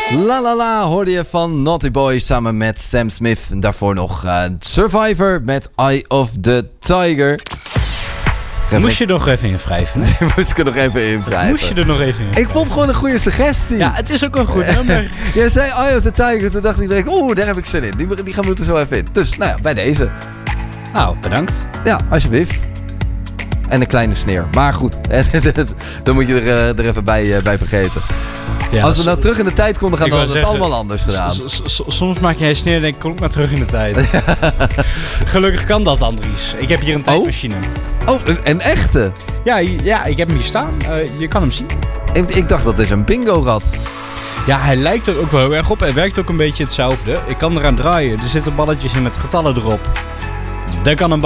La La La hoorde je van Naughty Boy samen met Sam Smith. En daarvoor nog Survivor met Eye of the Tiger. Moest je er nog even in wrijven, hè? Moest ik er nog even in wrijven. Moest je er nog even in. Ik vond het gewoon een goede suggestie. Ja, het is ook een goed nummer. Jij zei Eye of the Tiger, toen dacht ik direct, daar heb ik zin in. Die gaan we er zo even in. Dus, nou ja, bij deze. Nou, bedankt. Ja, alsjeblieft. En een kleine sneer. Maar goed, dan moet je er even bij vergeten. Ja, als we nou terug in de tijd konden gaan, dan hadden we het allemaal anders gedaan. Soms maak jij sneer en denk ik, kom ik maar terug in de tijd. Gelukkig kan dat, Andries. Ik heb hier een tijdmachine. Oh, een echte? Ja, ik heb hem hier staan. Je kan hem zien. Ik dacht dat is een bingo-rad. Ja, hij lijkt er ook wel heel erg op. Hij werkt ook een beetje hetzelfde. Ik kan eraan draaien. Er zitten balletjes in met getallen erop. Daar kan een